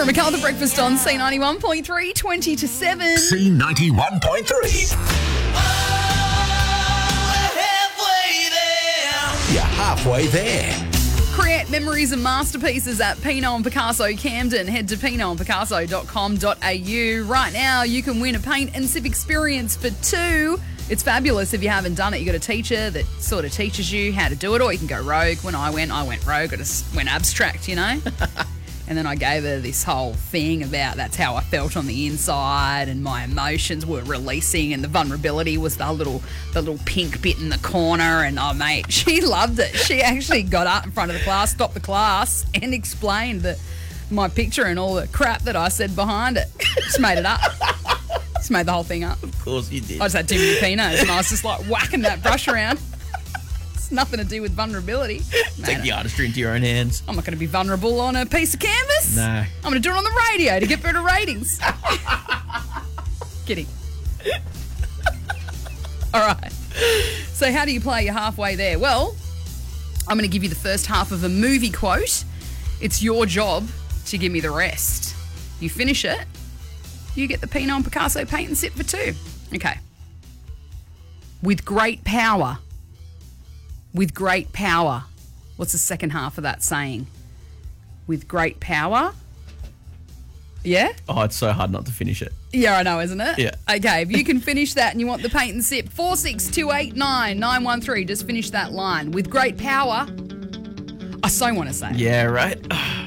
Sarah McCall, The Breakfast on C91.3, 20 to 7. C91.3. You're halfway there. Create memories and masterpieces at Pinot and Picasso Camden. Head to pinotandpicasso.com.au. Right now, you can win a paint and sip experience for two. It's fabulous if you haven't done it. You got a teacher that sort of teaches you how to do it, or you can go rogue. When I went rogue. I just went abstract, you know? And then I gave her this whole thing about that's how I felt on the inside and my emotions were releasing, and the vulnerability was the little pink bit in the corner. And oh mate, she loved it. She actually got up in front of the class, stopped the class and explained my picture and all the crap that I said behind it. Just made it up. Just made the whole thing up. Of course you did. I just had too many Pinots and I was just like whacking that brush around. Nothing to do with vulnerability. Take the artistry into your own hands. I'm not going to be vulnerable on a piece of canvas. No. I'm going to do it on the radio to get better ratings. Kidding. All right. So how do you play? You're halfway there. Well, I'm going to give you the first half of a movie quote. It's your job to give me the rest. You finish it, you get the Pinot and Picasso paint and sip for two. Okay. With great power. With great power. What's the second half of that saying? With great power? Yeah? Oh, it's so hard not to finish it. Yeah, I know, isn't it? Yeah. Okay, if you can finish that and you want the paint and sip, 46289 913, just finish that line. With great power. I so want to say it. Yeah, right.